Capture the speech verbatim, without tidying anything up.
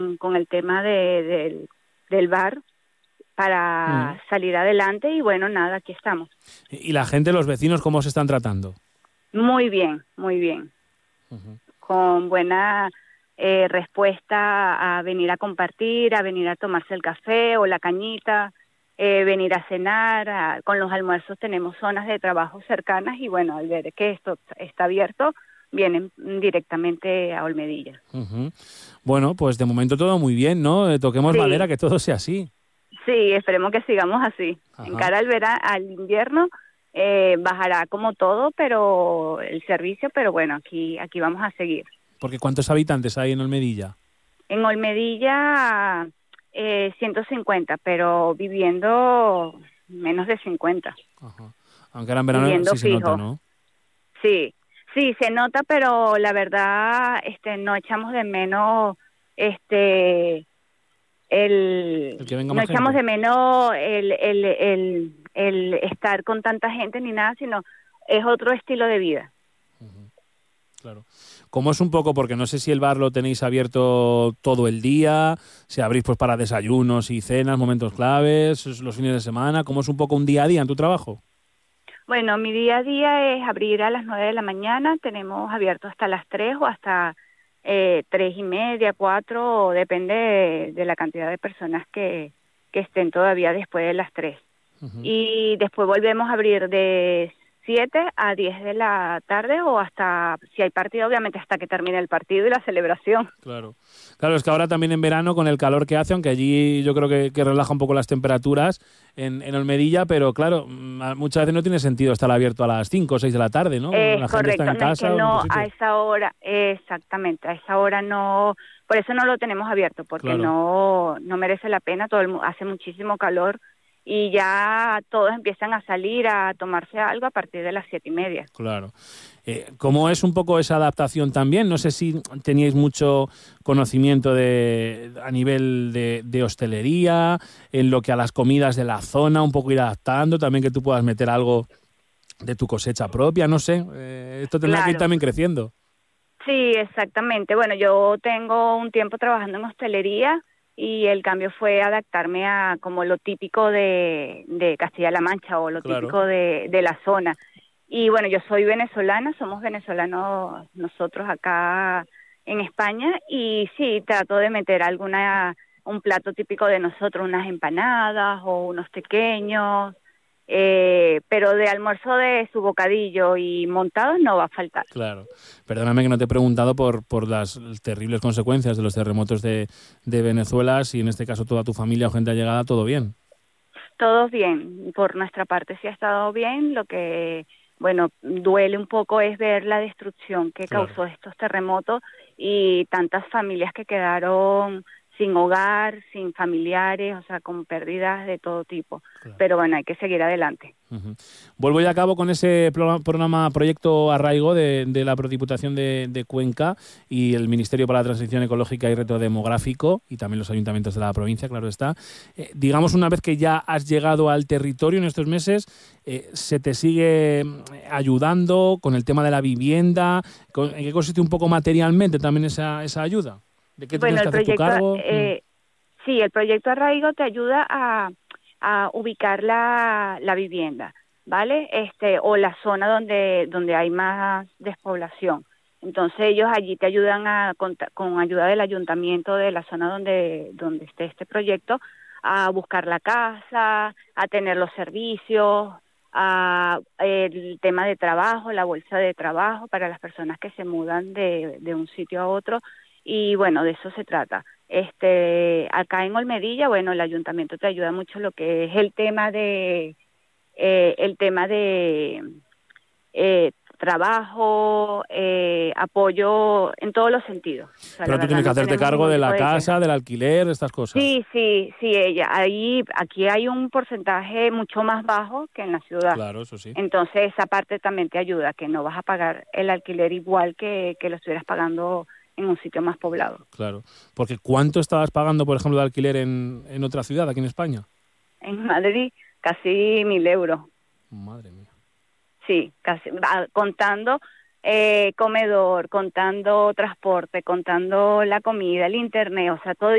con el tema de, del, del bar para mm. salir adelante y bueno, nada, aquí estamos. ¿Y la gente, los vecinos, cómo se están tratando? Muy bien, muy bien. Uh-huh. Con buena eh, respuesta a venir a compartir, a venir a tomarse el café o la cañita, eh, venir a cenar. A, con los almuerzos tenemos zonas de trabajo cercanas y bueno, al ver que esto está abierto, vienen directamente a Olmedilla. Uh-huh. Bueno, pues de momento todo muy bien, ¿no? Toquemos sí. madera, que todo sea así. Sí, esperemos que sigamos así. Ajá. En cara al verano, al invierno, eh, bajará como todo, pero el servicio, pero bueno, aquí aquí vamos a seguir. Porque ¿cuántos habitantes hay en Olmedilla? En Olmedilla, eh, ciento cincuenta, pero viviendo menos de cincuenta. Ajá. Aunque ahora en verano viviendo sí se fijo. nota, ¿no? Sí, sí, se nota, pero la verdad, este, no echamos de menos, este... El, el que venga no más echamos gente. de menos el, el, el, el estar con tanta gente ni nada, sino es otro estilo de vida. Uh-huh. Claro. ¿Cómo es un poco? Porque no sé si el bar lo tenéis abierto todo el día, si abrís pues para desayunos y cenas, momentos claves, los fines de semana. ¿Cómo es un poco un día a día en tu trabajo? Bueno, mi día a día es abrir a las nueve de la mañana, tenemos abierto hasta las tres o hasta eh, tres y media, cuatro, depende de, de la cantidad de personas que, que estén todavía después de las tres. Uh-huh. Y después volvemos a abrir de siete a diez de la tarde o hasta, si hay partido, obviamente hasta que termine el partido y la celebración. Claro, claro, es que ahora también en verano con el calor que hace, aunque allí yo creo que, que relaja un poco las temperaturas en, en Olmedilla, pero claro, muchas veces no tiene sentido estar abierto a las cinco o seis de la tarde, ¿no? Es la correcto, gente está en no, casa, es que no, en a esa hora, exactamente, a esa hora no, por eso no lo tenemos abierto, porque claro. no, no merece la pena, todo el, hace muchísimo calor y ya todos empiezan a salir a tomarse algo a partir de las siete y media. Claro. Eh, ¿Cómo es un poco esa adaptación también? No sé si teníais mucho conocimiento de a nivel de, de hostelería, en lo que a las comidas de la zona, un poco ir adaptando, también que tú puedas meter algo de tu cosecha propia, no sé. Eh, esto tendrá claro. que ir también creciendo. Sí, exactamente. Bueno, yo tengo un tiempo trabajando en hostelería y el cambio fue adaptarme a como lo típico de, de Castilla-La Mancha o lo claro. típico de, de la zona. Y bueno, yo soy venezolana, somos venezolanos nosotros acá en España y sí, trato de meter alguna un plato típico de nosotros, unas empanadas o unos pequeños, eh, pero de almuerzo de su bocadillo y montados no va a faltar. Claro. Perdóname que no te he preguntado por, por las terribles consecuencias de los terremotos de, de Venezuela, si en este caso toda tu familia o gente allegada, ¿todo bien? Todo bien, por nuestra parte sí ha estado bien, lo que... Bueno, duele un poco es ver la destrucción que claro. causó estos terremotos y tantas familias que quedaron sin hogar, sin familiares, o sea, con pérdidas de todo tipo. Claro. Pero bueno, hay que seguir adelante. Uh-huh. Vuelvo ya a cabo con ese programa, proyecto Arraigo de, de la Diputación de, de Cuenca y el Ministerio para la Transición Ecológica y Reto Demográfico y también los ayuntamientos de la provincia, claro está. Eh, digamos, una vez que ya has llegado al territorio en estos meses, eh, ¿se te sigue ayudando con el tema de la vivienda? ¿En qué consiste un poco materialmente también esa, esa ayuda? ¿De qué bueno, tienes que hacer tu cargo? Eh, mm. Sí, el proyecto Arraigo te ayuda a... a ubicar la, la vivienda, ¿vale? Este, o la zona donde, donde hay más despoblación. Entonces ellos allí te ayudan a, con, con ayuda del ayuntamiento de la zona donde, donde esté este proyecto, a buscar la casa, a tener los servicios, a el tema de trabajo, la bolsa de trabajo para las personas que se mudan de, de un sitio a otro. Y bueno, de eso se trata. Este, acá en Olmedilla, bueno, el ayuntamiento te ayuda mucho lo que es el tema de, eh, el tema de eh, trabajo, eh, apoyo en todos los sentidos. O sea, pero tú tienes que hacerte cargo de la casa, del alquiler, estas cosas. Sí, sí, sí, ella. Ahí, aquí hay un porcentaje mucho más bajo que en la ciudad. Claro, eso sí. Entonces esa parte también te ayuda, que no vas a pagar el alquiler igual que, que lo estuvieras pagando en un sitio más poblado. Claro, porque ¿cuánto estabas pagando, por ejemplo, de alquiler en, en otra ciudad, aquí en España? En Madrid, casi mil euros. Madre mía. Sí, casi, contando eh, comedor, contando transporte, contando la comida, el internet, o sea, todo